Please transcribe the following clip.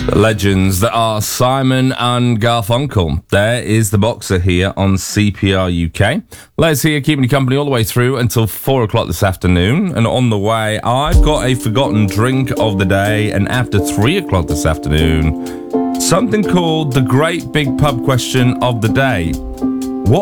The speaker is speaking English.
Legends that are Simon and Garfunkel. There is the Boxer here on CPR UK. Les here, keeping you company all the way through until 4 o'clock this afternoon. And on the way, I've got a forgotten drink of the day. And after 3 o'clock this afternoon, something called the Great Big Pub Question of the Day.